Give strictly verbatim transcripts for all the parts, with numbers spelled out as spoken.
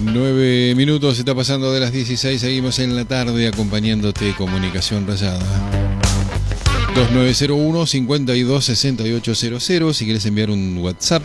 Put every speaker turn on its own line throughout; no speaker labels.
Nueve minutos, se está pasando de las dieciséis, seguimos en la tarde acompañándote. Comunicación Rayada dos nueve cero uno, cinco dos, seis ocho cero cero, si quieres enviar un WhatsApp.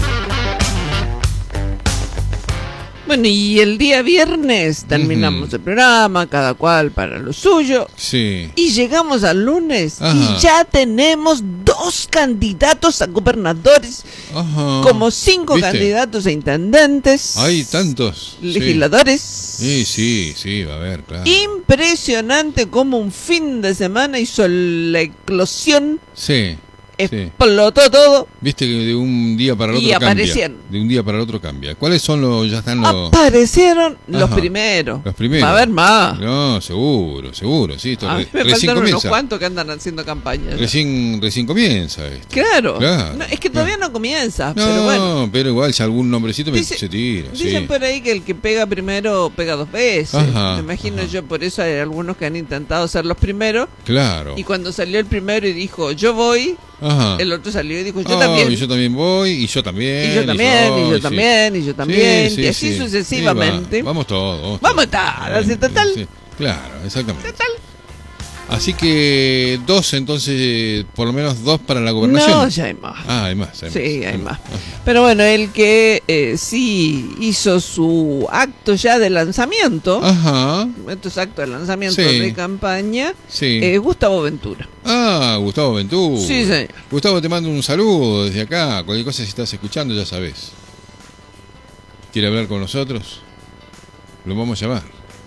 Bueno, y el día viernes terminamos uh-huh. el programa, cada cual para lo suyo.
Sí.
Y llegamos al lunes.
Ajá.
Y ya tenemos dos candidatos a gobernadores.
Ajá.
Como cinco ¿Viste? candidatos a intendentes.
Hay tantos.
Legisladores.
Sí, sí, sí, va a haber, claro.
Impresionante como un fin de semana hizo la eclosión.
Sí.
Explotó sí. todo.
Viste que de un día para el otro
y
cambia.
Aparecieron.
De un día para el otro cambia. ¿Cuáles son los, ya están los...
Aparecieron Ajá. los primeros.
Los primeros.
Va a haber más.
No, seguro, seguro. Sí, esto
a
re,
mí me
recién comienza.
Unos cuantos que andan haciendo campaña.
Recién, recién comienza esto.
Claro.
claro
no, es que todavía
claro.
no comienza.
No,
pero bueno.
pero igual si algún nombrecito
Dice,
se tira.
Dicen
sí.
por ahí que el que pega primero pega dos veces.
Ajá,
me imagino
ajá.
yo, por eso hay algunos que han intentado ser los primeros.
Claro.
Y cuando salió el primero y dijo, yo voy...
Ajá.
El otro salió y dijo, yo
oh,
también.
Y yo también voy, y yo también.
Y yo también, y yo, y yo
sí.
también, y yo también.
Sí, sí,
y así
sí.
sucesivamente.
Sí, va. Vamos todos. Vamos,
vamos a
todos.
estar, así total.
Sí. Claro, exactamente.
Total.
Así que dos, entonces, por lo menos dos para la gobernación.
No, ya hay más.
Ah, hay más. Hay
sí,
más.
hay más. Pero bueno, el que eh, sí hizo su acto ya de lanzamiento,
Ajá.
estos actos de lanzamiento
sí.
de campaña,
sí.
eh, Gustavo Ventura.
Ah, Gustavo Ventura.
Sí, señor.
Gustavo, te mando un saludo desde acá. Cualquier cosa si estás escuchando, ya sabes. ¿Quiere hablar con nosotros? Lo vamos a llamar.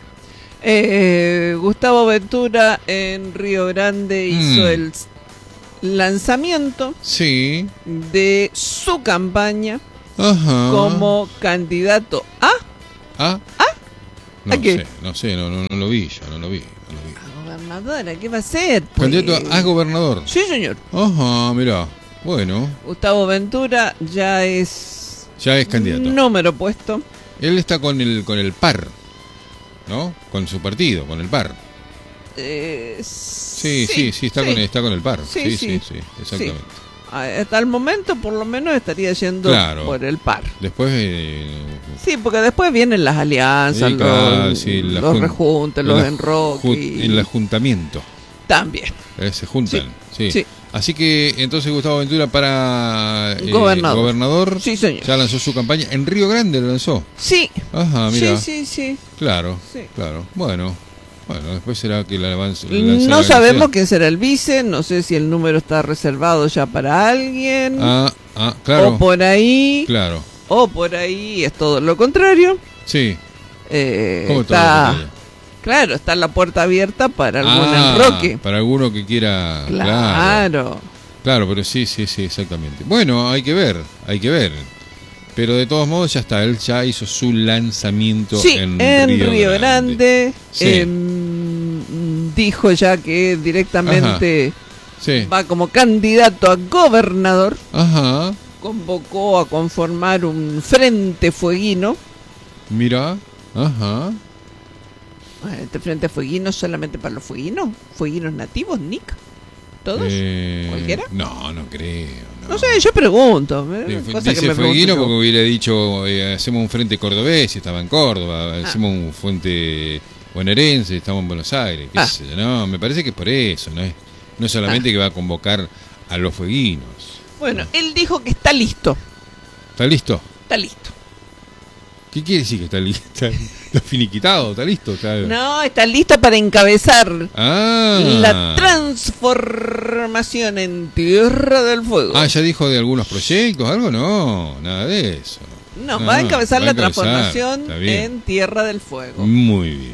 Eh, Gustavo Ventura en Río Grande hizo mm. el lanzamiento
sí.
de su campaña
Ajá.
como candidato a
¿A?
¿A?
No
¿A qué?
sé, no sé, no, no, no lo vi yo, no lo vi. No lo vi.
A gobernadora, ¿qué va a ser? Pues?
Candidato a gobernador.
Sí, señor.
Ajá, mirá. Bueno.
Gustavo Ventura ya es...
Ya es candidato.
Número puesto.
Él está con el con el P A R, ¿no? Con su partido, con el P A R.
Eh,
sí, sí, sí, sí, está,
sí.
Con, está con el P A R.
Sí,
sí,
sí,
sí, sí, exactamente.
Sí. Hasta el momento, por lo menos, estaría yendo
claro.
por el P A R.
Después... Eh,
sí, porque después vienen las alianzas, sí, claro, los, sí, la los rejuntes, los enroques.
Y... El ajuntamiento.
También.
Eh, se juntan, sí.
sí.
sí. Así que entonces Gustavo Ventura para eh,
gobernador.
gobernador
sí, señor.
Ya lanzó su campaña. ¿En Río Grande lo lanzó?
Sí.
Ajá, mira.
Sí, sí, sí.
Claro,
sí.
claro. Bueno, bueno, después será que la avance.
No sabemos quién será el vice, no sé si el número está reservado ya para alguien.
Ah, ah, claro.
O por ahí.
Claro.
O por ahí es todo lo contrario.
Sí.
Eh,
¿Cómo
está...
todo lo contrario?
Claro, está la puerta abierta para algún
ah,
enroque.
Para alguno que quiera.
Claro.
Claro. Claro, pero sí, sí, sí, exactamente. Bueno, hay que ver, hay que ver. Pero de todos modos ya está, él ya hizo su lanzamiento
sí,
en,
en
Río,
Río Grande. Grande
sí.
eh, dijo ya que directamente
sí.
va como candidato a gobernador.
Ajá.
Convocó a conformar un frente fueguino.
Mira, ajá.
Este frente fueguino solamente para los fueguinos, fueguinos nativos, Nick. ¿Todos?
Eh,
¿Cualquiera?
No, no creo. No,
no sé, yo pregunto. ¿eh?
Sí,
Cosa
dice
que me
fueguino porque hubiera dicho, eh, hacemos un frente cordobés y estaba en Córdoba, ah. hacemos un frente bonaerense y estamos en Buenos Aires. ¿Qué ah. sé yo? No, me parece que es por eso, no es, no es solamente ah. que va a convocar a los fueguinos.
Bueno, no. él dijo que está listo.
¿Está listo?
Está listo.
¿Qué quiere decir que está listo? ¿Está finiquitado? ¿Está listo? ¿Está...
No, está listo para encabezar
ah.
la transformación en Tierra del Fuego.
Ah, ¿ya dijo de algunos proyectos? ¿Algo? No, nada de eso.
No,
no
va a encabezar
va a
la
encabezar.
transformación en Tierra del Fuego.
Muy bien.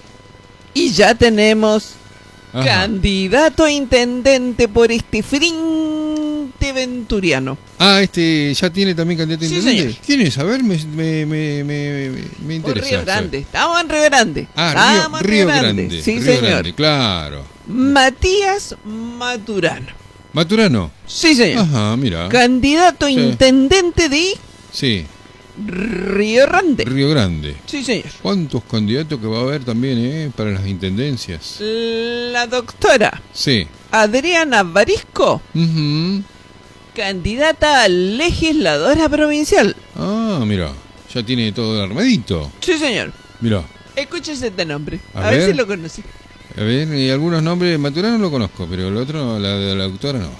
Y ya tenemos
Ajá.
candidato a intendente por este frente venturiano.
Ah, este ya tiene también candidato a
sí,
intendente.
Señor.
¿Quién es? A ver, me, me, me, me, me interesa.
Por Río Grande. Estamos en Río Grande.
Ah,
Estamos
Río, Río
Grande.
Grande.
Sí,
Río
señor.
Grande, claro.
Matías Maturano.
¿Maturano?
Sí, señor.
Ajá, mira.
Candidato a
sí.
intendente de...
Sí.
Río Grande.
Río Grande.
Sí, señor.
¿Cuántos candidatos que va a haber también, eh, para las intendencias?
La doctora.
Sí.
Adriana Barisco.
Uh-huh.
Candidata a legisladora provincial.
Ah, mira. Ya tiene todo armadito.
Sí, señor.
Mirá.
Escúchese este nombre.
A
A, ver.
ver.
si lo conocí.
A ver, y algunos nombres, Maturano lo conozco, pero el otro, la de la doctora, no.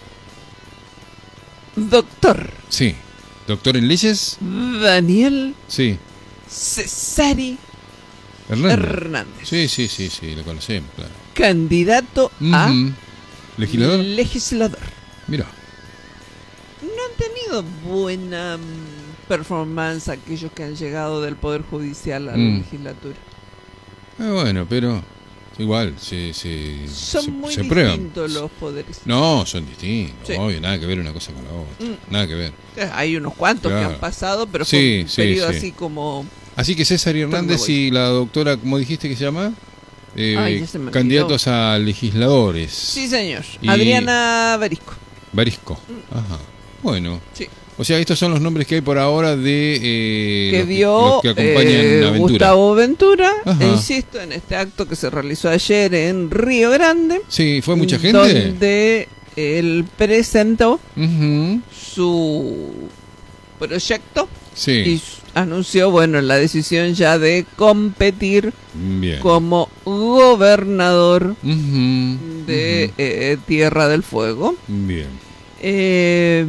Doctor
Sí. ¿Doctor en leyes?
Daniel
Sí.
Cesari
Hernández.
Hernández.
Sí, sí, sí, sí, lo conocemos, claro.
Candidato a
Ujú. ¿Legislador?
legislador.
Mira.
No han tenido buena mm, performance aquellos que han llegado del Poder Judicial a la
Mm.
legislatura.
Ah, bueno, pero igual, se, se,
Son
se,
muy
se prueban.
distintos los poderes.
No, son distintos,
Sí.
obvio, nada que ver una cosa con la otra.
Mm.
Nada que ver.
Eh, Hay unos cuantos
Claro.
que han pasado, pero
Sí,
fue un
sí,
periodo
sí.
así como...
Así que César Hernández
voy.
y la doctora, ¿cómo dijiste que se llama? Eh,
Ay, ya se me
candidatos a legisladores.
Sí, señor.
Y-
Adriana Barisco.
Barisco. Ajá. Bueno.
Sí.
O sea, estos son los nombres que hay por ahora de eh,
Que
los,
dio
los que acompañan
eh,
a Aventura.
Gustavo Ventura,
Ajá.
e insisto, en este acto que se realizó ayer en Río Grande.
Sí, fue mucha gente.
Donde él presentó
Ujú.
su proyecto y
Sí.
s- anunció, bueno, la decisión ya de competir
Bien.
como gobernador
Ujú,
de
ujú.
eh, Tierra del Fuego.
Bien.
Eh,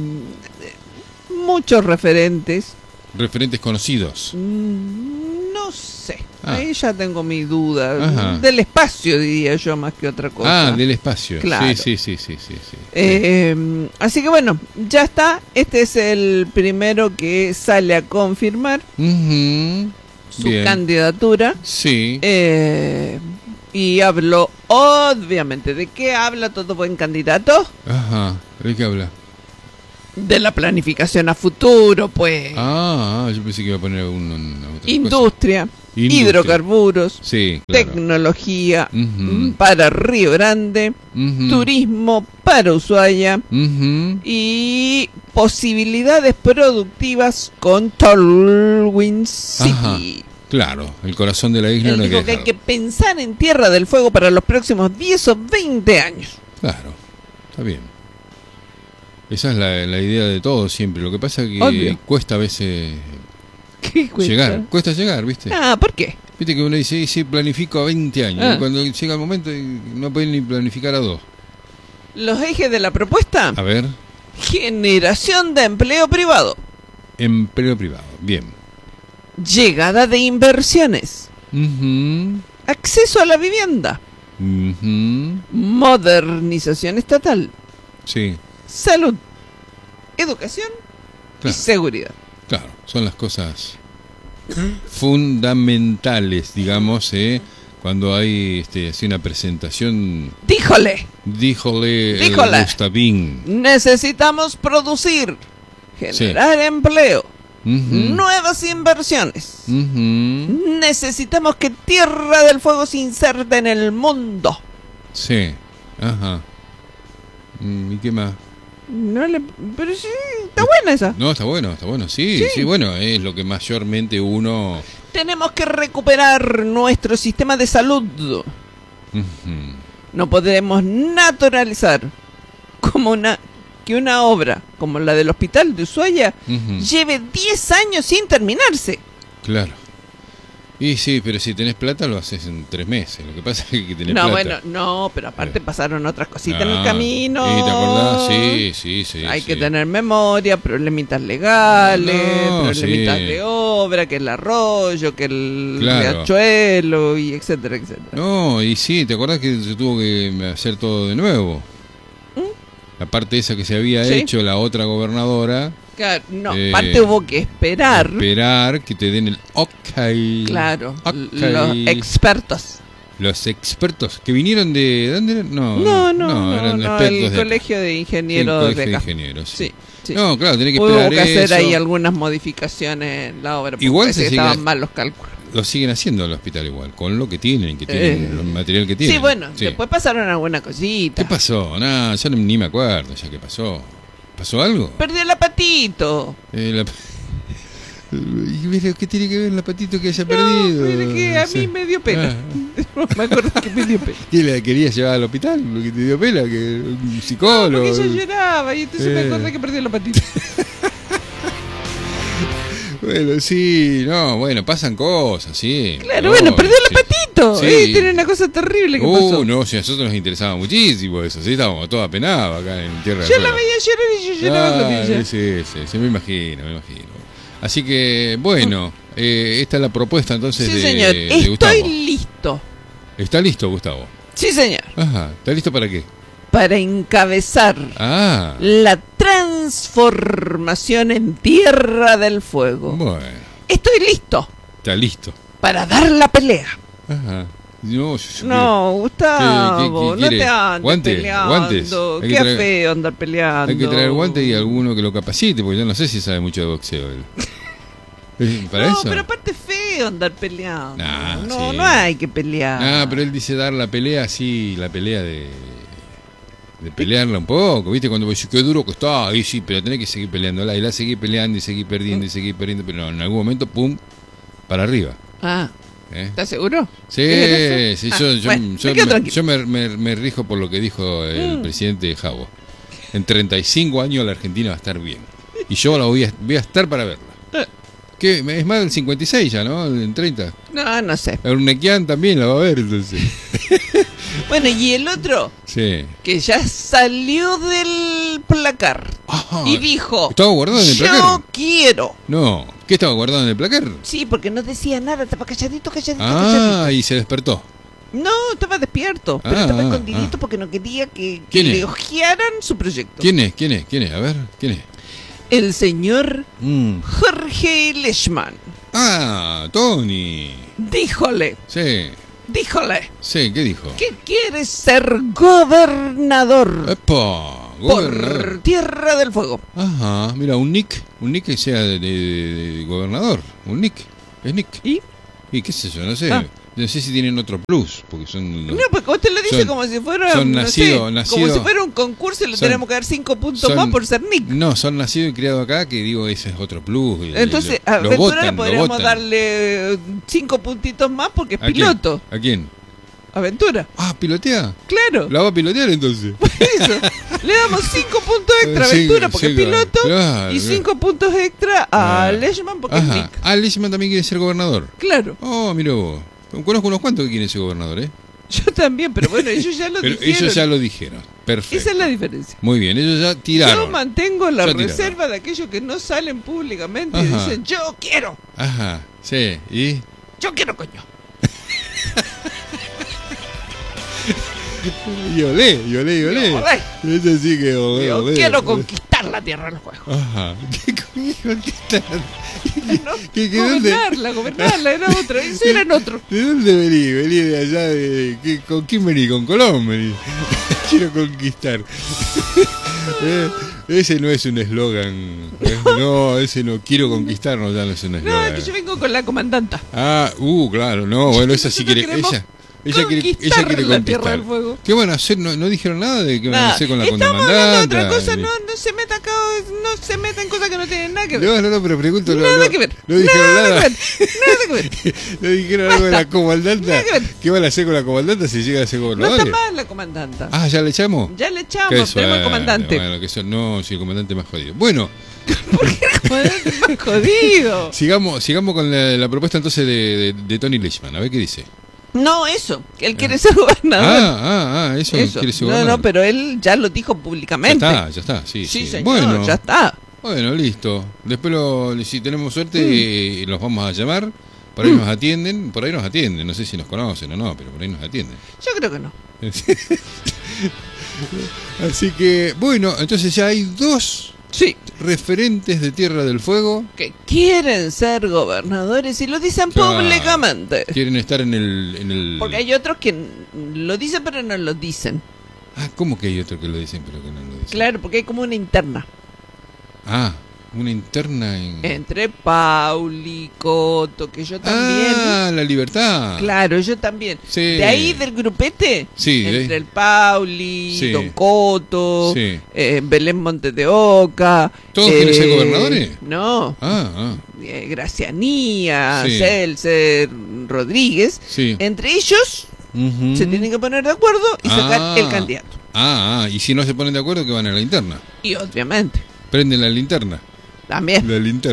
muchos referentes.
Referentes conocidos.
Mm, No sé,
Ah.
ahí ya tengo mi duda.
Ajá.
Del espacio, diría yo, más que otra cosa.
Ah, del espacio.
Claro.
Sí, sí, sí, sí, sí, sí.
Eh, así que bueno, ya está. Este es el primero que sale a confirmar
Ujú.
su
Bien.
candidatura.
Sí.
Eh, y habló, obviamente, ¿de qué habla todo buen candidato?
Ajá. ¿De qué habla?
De la planificación a futuro, pues.
Ah, ah, yo pensé que iba a poner un, una otra
Industria,
cosa. Industria.
hidrocarburos,
Sí, claro.
tecnología
Ujú.
para Río Grande,
Ujú.
turismo para Ushuaia
Ujú.
y posibilidades productivas con Tolwyn City.
Ajá. Claro, el corazón de la isla
Él
no hay que
dijo que hay
dejarlo.
que pensar en Tierra del Fuego para los próximos diez o veinte años.
Claro, está bien. Esa es la, la idea de todo siempre. Lo que pasa es que
Obvio.
cuesta a veces
¿Qué cuesta?
llegar. Cuesta llegar, ¿viste?
Ah, ¿por qué?
Viste que uno dice, "Sí, sí, planifico a veinte años.
Ah.
Y cuando llega el momento y no pueden ni planificar a dos.
Los ejes de la propuesta:
A ver,
generación de empleo privado,
empleo privado. Bien.
llegada de inversiones,
Ujú,
acceso a la vivienda,
ujú.
modernización estatal,
Sí,
salud, educación y
claro,
seguridad.
claro. Son las cosas fundamentales, digamos, ¿eh? Cuando hay este, así una presentación,
Díjole,
díjole,
Díjole.
el Gustavín.
necesitamos producir, generar empleo,
Ujú,
nuevas inversiones.
ujú.
Necesitamos que Tierra del Fuego se inserte en el mundo.
Sí, ajá. Mm, ¿Y qué más?
No le... Pero sí, está buena esa.
No, está bueno, está bueno. Sí, sí,
Sí.
bueno, es lo que mayormente uno...
Tenemos que recuperar nuestro sistema de salud.
Ujú.
No podemos naturalizar como una que una obra como la del hospital de Ushuaia
Ujú.
lleve diez años sin terminarse.
Claro. Y sí, pero si tenés plata lo haces en tres meses. Lo que pasa es que hay que tener
No,
plata.
bueno, no, pero aparte
Eh.
pasaron otras cositas en el
Ah,
camino.
¿Y te acordás? Sí, sí, sí.
Hay
sí.
que tener memoria, problemitas legales,
No,
problemitas
sí.
de obra, que el arroyo, que el
Claro.
riachuelo, y etcétera, etcétera.
No, y sí, ¿te acordás que se tuvo que hacer todo de nuevo? La parte esa que se había
¿Mm? Sí.
hecho la otra gobernadora,
Claro, no,
Eh,
aparte hubo que esperar,
esperar que te den el ok.
claro,
Ok.
los expertos.
Los expertos que vinieron de... ¿Dónde eran? No,
No, no, no,
eran
no,
expertos
el
de acá.
colegio de
Sí, el
ingenieros
colegio
de
de
acá.
ingenieros, sí.
Sí, sí.
No, claro, tenés que
Hubo
esperar
que hacer
eso.
ahí algunas modificaciones en la obra, porque
Igual
parece
se
que
sigue-
estaban mal los cálculos.
Lo siguen haciendo al hospital igual, con lo que tienen, que tienen,
Eh.
el material que tienen.
Sí, bueno,
Sí.
después pasaron alguna cosita.
¿Qué pasó? Nada, ya no- ni me acuerdo ya qué pasó. ¿Pasó algo?
Perdió el apatito.
Eh, la- ¿Y ves ¿Qué tiene que ver el patito que haya
No,
perdido?
pero que a
Sí.
mí me dio pena.
Ah.
Me acuerdo que me dio pena.
¿Qué la quería llevar al hospital? ¿Lo que te dio pena? ¿Que un psicólogo?
Porque ella lloraba y entonces me
Eh.
acordé que perdió el apatito.
Bueno, sí, no, bueno, pasan cosas, sí.
Claro,
no,
bueno, perdió
sí.
el patito.
Sí.
Eh, tiene una cosa terrible que
Uh,
pasó.
no, si a nosotros nos interesaba muchísimo eso, sí, estábamos todos apenados acá en Tierra del
Yo
Fuego.
la veía llorar y yo lloraba con
Ah,
ella.
sí, sí, sí, me imagino, me imagino. Así que, bueno, eh, esta es la propuesta entonces
Sí,
de,
señor.
de
Estoy
Gustavo.
listo.
¿Está listo, Gustavo?
Sí, señor.
Ajá, ¿está listo para qué?
Para encabezar
Ah,
la transformación en Tierra del Fuego.
bueno,
Estoy listo
está listo.
para dar la pelea.
Ajá. No, yo- yo
No, Gustavo,
¿Qué- qué- qué
no
quiere?
te andes
¿Guante?
peleando.
¿Guantes? Hay que
Qué
traer-
feo andar peleando.
Hay que traer guante y alguno que lo capacite, porque yo no sé si sabe mucho de boxeo él. Eh, ¿Para
no,
eso?
pero aparte es feo andar peleando.
Nah,
no,
sí.
no hay que pelear.
Ah, pero él dice dar la pelea así, la pelea de... De pelearla un poco, ¿viste? Cuando me dice, qué duro que está, ahí sí, pero tenés que seguir peleándola. Y la seguir peleando y seguir perdiendo y seguir perdiendo, pero no, en algún momento, pum, para arriba.
Ah,
¿eh?
¿estás seguro?
Sí,
¿Es
sí,
eso?
yo,
Ah,
yo,
bueno,
yo
me quedo
me,
tranquilo.
yo me, me- me rijo por lo que dijo el
Mm.
presidente Jabo. En treinta y cinco años la Argentina va a estar bien. Y yo la voy a, voy a estar para verla.
Eh.
¿Qué? Es más del cincuenta y seis ya, ¿no? En treinta.
No, no sé.
Urnequian también la va a ver, entonces.
Bueno, y el otro,
Sí.
que ya salió del placar
Ajá.
y dijo,
¿Estaba guardado en el
yo
placar?
quiero.
No. ¿Qué estaba guardado en el placar?
Sí, porque no decía nada, estaba calladito, calladito,
Ah,
calladito.
y se despertó.
No, estaba despierto, pero
Ah,
estaba
ah,
escondidito
ah.
porque no quería que, que
¿Quién es?
le ojearan su proyecto.
¿Quién es? ¿Quién es? ¿Quién es? A ver, ¿quién es?
El señor
Mm.
Jorge Leishman.
Ah, Tony.
Díjole,
Sí,
díjole
sí, ¿qué dijo?
que quiere ser gobernador
¡Epa!
por
Gobernador.
Tierra del Fuego.
Ajá, mira, un Nick, un Nick que sea de, de- de gobernador, un Nick, es Nick.
¿Y?
Y qué sé yo, no sé,
Ah.
no sé si tienen otro plus, porque son...
No, porque usted lo dice
Son-
como si fuera,
son
no
nacido-
sé,
nacido-
como si fuera un concurso y le
son-
tenemos que dar cinco puntos
son-
más por ser Nick.
No, son nacidos y criados acá, que digo, ese es otro plus. y-
Entonces,
y
a
lo- lo
Ventura
votan,
le
lo
podríamos
votan.
darle cinco puntitos más porque es
¿A quién?
piloto.
¿A quién?
Aventura,
Ah, ¿pilotea?
claro.
¿La va a pilotear entonces?
Eso. Le damos cinco puntos extra a
Sí,
Aventura porque
sí,
es piloto
claro,
y
claro.
cinco puntos extra a
Ah.
Leishman porque es
Ajá.
Nick.
Ah, Leishman también quiere ser gobernador.
Claro,
Oh, mira vos. Conozco unos cuantos que quieren ser gobernador, ¿eh?
yo también, pero bueno, ellos ya lo
Pero
dijeron.
ellos ya lo dijeron. Perfecto.
Esa es la diferencia.
Muy bien, ellos ya tiraron.
Yo mantengo la
Ya tiraron.
reserva de aquellos que no salen públicamente y
Ajá.
dicen, yo quiero,
Ajá, sí, y...
yo quiero, coño.
Y olé, y olé, y olé.
Y olé.
Eso sí que olé,
Yo
olé.
quiero conquistar la Tierra del Fuego.
Ajá. ¿Qué coño conquistar?
No,
¿Qué- qué dónde?
gobernarla, gobernarla, era otra, eso era en otro.
¿De dónde vení? Vení de allá de... ¿qué- ¿Con quién vení? ¿Con Colón vení? Quiero conquistar. Eh, ese no es un eslogan. Eh, No, ese no. Quiero conquistar, no, ya no es un
No,
eslogan.
es que yo vengo con la comandanta.
Ah, uh, claro, no, bueno, esa sí
Nosotros
quiere...
queremos
Ella, ella quiere, ella
conquistar
quiere
la Tierra
conquistar.
del Fuego.
¿Qué van a hacer? No, no dijeron nada de qué van a
Nada.
hacer con la
Estamos hablando de
condamandanta.
otra cosa, no, no se meta acá, no se meta en cosas que no tienen nada que ver.
No, no, no, pero pregunto. no,
Nada
no,
que ver.
No dijeron
nada
nada.
que ver. Nada que ver.
No dijeron algo de la
Basta.
comandanta.
Nada que ver.
¿Qué van a hacer con la comandanta si llega a ser
No
gobernador?
está mal la comandanta.
Ah, ¿ya le echamos?
Ya le
Qué
echamos, tenemos
suerte.
al comandante.
Bueno, que eso, no, si el comandante más jodido. Bueno,
El comandante es más jodido.
sigamos, sigamos con la, la propuesta entonces de, de, de Tony Leishman. A ver qué dice.
No, eso, que él quiere ser gobernador.
Ah, ah, ah, eso,
Eso.
quiere ser
No,
gobernador.
no, pero él ya lo dijo
Ya
públicamente.
está, ya está, sí,
Sí,
sí.
señor,
Bueno,
ya está.
bueno, listo. Después, lo, si tenemos suerte,
Mm.
eh, los vamos a llamar. Por ahí nos atienden, por ahí nos atienden. No sé si nos conocen o no, pero por ahí nos atienden.
Yo creo que no.
Así que, bueno, entonces ya hay dos
Sí,
referentes de Tierra del Fuego.
que quieren ser gobernadores y lo dicen
Claro.
públicamente.
Quieren estar en el, en el...
Porque hay otros que lo dicen pero no lo dicen.
Ah, ¿cómo que hay otro que lo dicen pero que no lo dicen?
Claro, porque hay como una interna.
Ah, una interna en...
Entre Pauli, Coto, que yo también.
Ah, la libertad.
Claro, yo también.
Sí.
De ahí del grupete,
Sí, de-
entre el Pauli,
Sí.
Don Coto,
Sí.
eh, Belén Montes de Oca.
¿Todos quieren ser gobernadores?
No,
Ah, ah,
eh, Gracianía,
Sí.
Celser, Rodríguez.
sí.
Entre ellos
Ujú.
se tienen que poner de acuerdo y sacar
Ah.
el candidato.
Ah, ah, y si no se ponen de acuerdo, que van a la linterna.
Y obviamente,
Prenden la linterna.
también.
La linterna.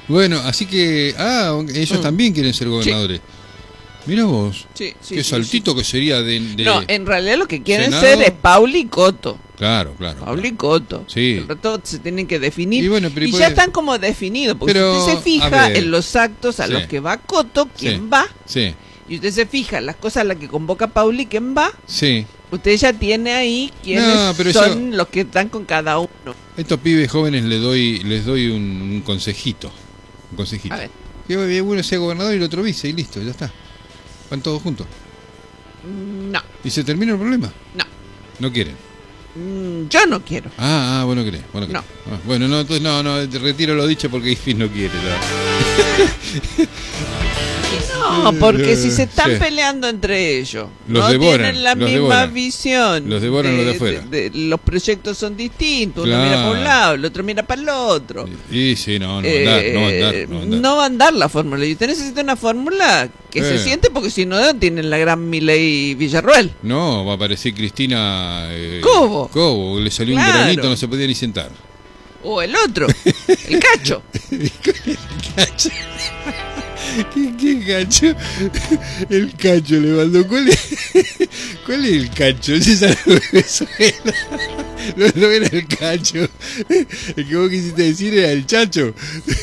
Bueno, así que... Ah, ellos
Mm.
también quieren ser gobernadores. Mira vos.
Sí, sí,
Qué
sí,
saltito
sí.
que sería de... de-
No, en realidad lo que quieren
Senado.
ser es Pauli y Coto.
Claro, claro.
Pauli y
claro.
Coto.
Sí.
El resto se tienen que definir.
Y
Y,
bueno, pero y
ya
puede-
están como definidos. Porque
Pero,
si usted se
a
fija
ver.
en los actos a
Sí.
los que va Coto, quién
Sí.
va.
Sí,
Y usted se fija en las cosas a las que convoca Pauli, quién va.
sí.
Usted ya tiene ahí quiénes
No, pero
son los que están con cada uno.
A estos pibes jóvenes les doy, les doy un, un consejito. Un consejito.
A ver.
Que uno sea gobernador y el otro vice y listo, ya está. Van todos juntos.
Mm, No,
¿Y se termina el problema?
no.
No quieren.
Mm, Yo no quiero.
Ah, ah, bueno, querés. Bueno, querés. Ah, bueno, no, entonces no, no, te retiro lo dicho porque Ifis no quiere. No.
No, porque si se están
Sí.
peleando entre ellos,
Los
no
devoran,
tienen la
los
misma
devoran.
visión.
Los devoran los de afuera.
de- de- los proyectos son distintos. Uno
Claro.
mira para un lado, el otro mira para el otro.
Y sí, no, no va a andar, no va a andar.
Eh,
No va a andar.
no va a andar la fórmula. Y usted necesita una fórmula que
Eh.
se siente, porque si no tienen la gran Milei Villarroel.
No, va a aparecer Cristina eh,
Cobo.
Cobo, le salió un
Claro.
granito, no se podía ni sentar.
O el otro, el cacho.
Cacho. ¿Qué, qué cacho? El cacho le mandó. ¿Cuál es, ¿Cuál es el cacho? Ese es algo de Venezuela. No, no era el cacho. El que vos quisiste decir era el chacho.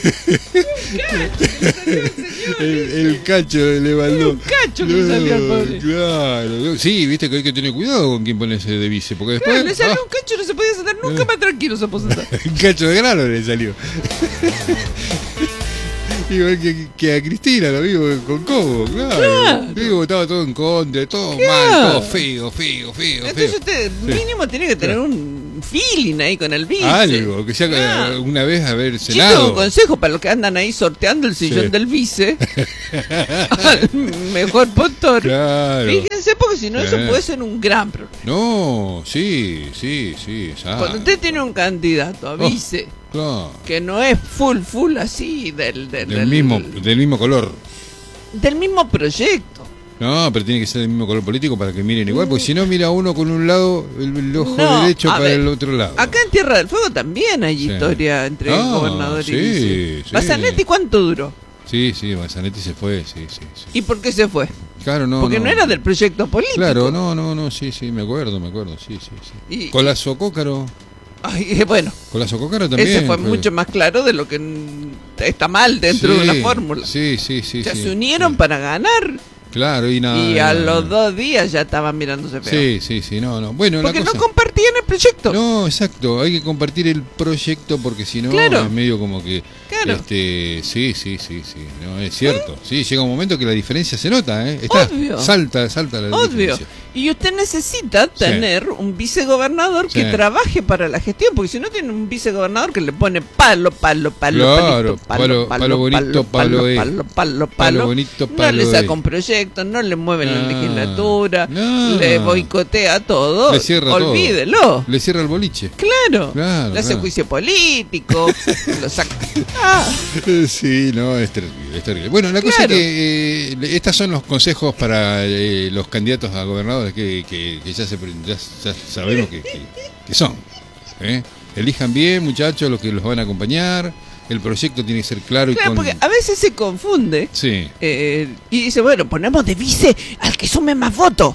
El, el cacho le mandó.
Un cacho que le salió al pobre.
Claro. Sí, viste que hay que tener cuidado con quién ponerse de vice. Porque después.
Claro, le salió
ah,
un cacho, no se podía sentar nunca más tranquilo, se puede sentar.
un cacho de grano le salió. Igual que, que a Cristina, lo vivo con Cobo, claro.
Claro.
Digo, estaba todo en contra, todo
Claro.
mal, todo feo, feo, feo,
Entonces
feo.
usted mínimo tiene que tener un feeling ahí con el vice.
Algo, que sea
Claro.
eh, una vez haber
Yo tengo un
cenado.
consejo para los que andan ahí sorteando el sillón
Sí.
del vice. Al mejor postor.
Claro.
Fíjense, porque si no, eso
Sí.
puede ser un gran problema.
No, sí, sí, sí. exacto.
Cuando usted tiene un candidato a
Oh.
vice
Claro.
que no es full, full así, del, del,
Del
del-
mismo, del mismo color.
del mismo proyecto.
No, pero tiene que ser del mismo color político para que miren igual, porque si no mira uno con un lado, el, el ojo
No,
derecho
a
para
ver,
el otro lado.
Acá en Tierra del Fuego también hay
Sí.
historia entre
Ah,
gobernador
sí,
y vice.
sí.
¿Basanetti cuánto duró?
Sí, sí, Manzanetti se fue, sí, sí, sí.
¿Y por qué se fue?
Claro, no.
Porque no, era del proyecto político.
Claro, no, no, no, sí, sí, me acuerdo, me acuerdo, sí, sí, sí.
Y-
Colazo Cócaro,
Ay, eh, bueno,
Colazo Cócaro también.
ese fue mucho más claro de lo que mm, está mal dentro
Sí,
de una fórmula.
Sí, sí, sí.
O sea,
sí,
se unieron
sí.
para ganar
Claro, y nada.
y a
nada,
los
nada.
dos días ya estaban mirándose feo.
Sí, sí, sí, no, no. Bueno,
Porque
la cosa...
no compartían el proyecto.
No, exacto, hay que compartir el proyecto porque si no
Claro.
es medio como que
Claro.
este, sí, sí, sí, sí, no es cierto. Sí, llega un momento que la diferencia se nota, ¿eh? Está,
Obvio.
salta, salta la
Obvio.
diferencia.
Y usted necesita tener un vicegobernador que
Sí.
trabaje para la gestión, porque si no tiene un vicegobernador que le pone palo, palo, palo,
Claro,
palito,
palo, palo bonito, palo
palo,
es.
palo, palo,
Palo
palo.
bonito,
No
palo
le saca
es.
un proyecto, no le mueve la
No,
legislatura,
no.
le boicotea todo.
Le cierra todo.
Olvídelo.
Le cierra el boliche.
Claro.
Claro,
Le hace
claro.
juicio político, lo saca. Ah,
Sí, no, es terrible, es terrible. Bueno, la cosa es
Claro.
que eh, estos son los consejos para eh, los candidatos a gobernadores que, que, que ya, se, ya, ya sabemos que, que, que son. ¿eh? Elijan bien, muchachos, los que los van a acompañar. El proyecto tiene que ser claro y
claro,
con...
porque a veces se confunde.
Sí,
eh, y dice, bueno, ponemos de vice al que sume más votos.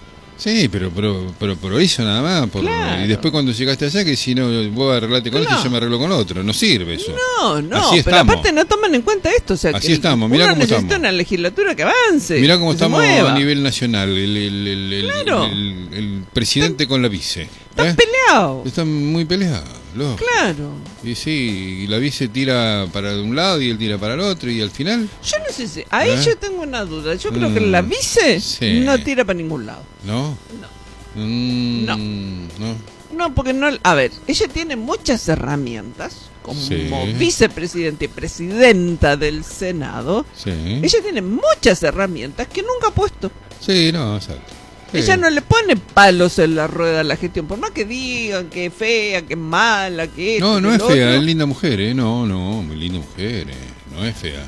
sí, pero, pero, pero por eso nada más. Por,
Claro.
Y después cuando llegaste allá, que si no, vos arreglate con
Claro.
este, yo me arreglo con otro. No sirve eso.
No, no,
Así
pero
estamos.
aparte no toman en cuenta esto. O sea,
Así
que
estamos, mirá
uno
cómo
necesita
estamos.
una legislatura que avance.
Mirá cómo
que se
estamos
mueva.
a nivel nacional, el, el, el, el-
Claro.
el- el presidente con la vice.
Están
¿eh?
peleados.
Están muy peleados. lógico.
Claro.
Y sí, y la vice tira para un lado y él tira para el otro y al final,
Yo no sé si. Ahí
¿Eh?
yo tengo una duda. Yo creo
Mm,
que la vice
sí.
no tira para ningún lado.
¿no?
No.
Mm,
No.
no.
No, porque no. A ver, ella tiene muchas herramientas como
Sí.
vicepresidenta y presidenta del Senado.
Sí.
Ella tiene muchas herramientas que nunca ha puesto.
Sí, no, exacto. Sí.
Ella no le pone palos en la rueda a la gestión, por más que digan que es fea, que es mala, que esto,
No, no
que
es
lo
fea,
otro.
es linda mujer, ¿eh? No, no, muy linda mujer, ¿eh? No es fea.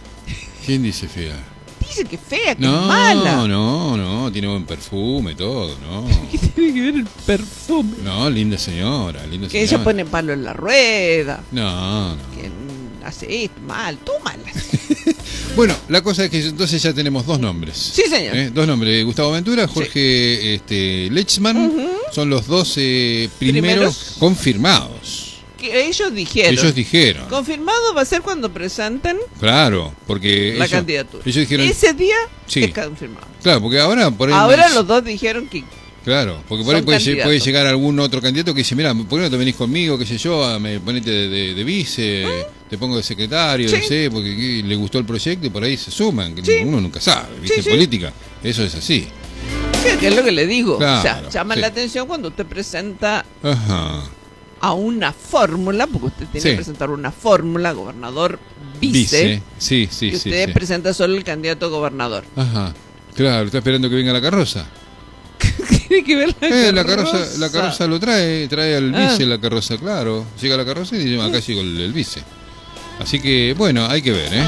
¿Quién dice fea?
Dice que es fea, que
No,
es mala.
no, no, tiene buen perfume, todo, no.
¿Qué tiene que ver el perfume?
No, linda señora, linda
Que
señora.
ella pone palo en la rueda.
No, no.
Que hace esto, mal, tú mal.
Bueno, la cosa es que entonces ya tenemos dos nombres.
Sí, señor.
¿Eh? Dos nombres, Gustavo Ventura, Jorge sí. este, Lechman, uh-huh. son los dos eh, primeros, primeros confirmados.
Que ellos dijeron.
Ellos dijeron.
Confirmado va a ser cuando presenten.
Claro, porque
la
ellos,
candidatura.
Ellos dijeron,
ese día
sí.
es confirmado.
Claro, porque ahora por ahí
Ahora los dos dijeron que.
Claro, porque por ahí puede, puede llegar algún otro candidato que dice, mira, ¿por qué no te venís conmigo, qué sé yo, me ponete de, de, de vice, ¿eh? Te pongo de secretario, sí. no sé, porque le gustó el proyecto y por ahí se suman, que sí. uno nunca sabe, ¿viste? Sí, en sí. política, eso es así.
Sí, que es lo que le digo, claro, o sea, llama
sí.
la atención cuando usted presenta
Ajá.
a una fórmula, porque usted tiene sí. que presentar una fórmula, gobernador, vice, vice.
Sí, sí,
y usted
sí, sí.
presenta solo el candidato a gobernador.
Ajá, claro, está esperando que venga la carroza.
Tiene que ver la,
eh,
carroza.
la carroza. La carroza lo trae, trae al ah. vice la carroza, claro. Llega la carroza y dice, acá llegó el, el vice. Así que, bueno, hay que ver, ¿eh?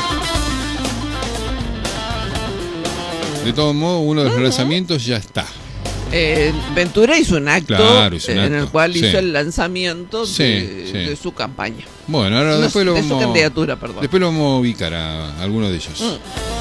De todo modo, uno de los uh-huh. lanzamientos ya está.
Eh, Ventura hizo un acto,
claro, hizo un
en
acto.
el cual
sí.
hizo el lanzamiento
sí,
de,
sí.
de su campaña.
Bueno, ahora
no,
después lo
de
vamos...
su candidatura, perdón.
Después lo vamos a ubicar a, a alguno de ellos. Mm.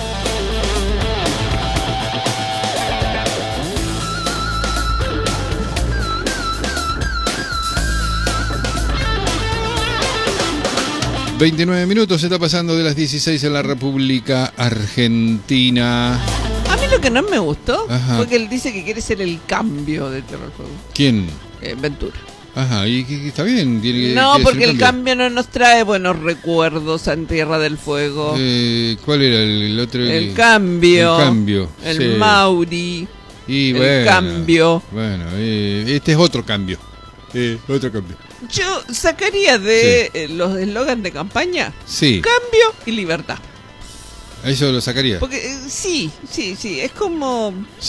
veintinueve minutos, se está pasando de las dieciséis en la República Argentina.
A mí lo que no me gustó
Ajá.
fue que él dice que quiere ser el cambio de Tierra del Fuego.
¿Quién?
Eh, Ventura.
Ajá, y que está bien. Tiene,
no, porque el
cambio.
cambio no nos trae buenos recuerdos en Tierra del Fuego.
Eh, ¿Cuál era el, el otro?
El, el cambio.
El cambio.
El
sí.
Mauri.
Y
el
bueno,
cambio.
Bueno, eh, este es otro cambio. Eh, otro cambio.
Yo sacaría de sí. eh, los eslogans de campaña
sí.
cambio y libertad.
¿A eso lo sacaría?
Porque eh, sí, sí, sí, es como...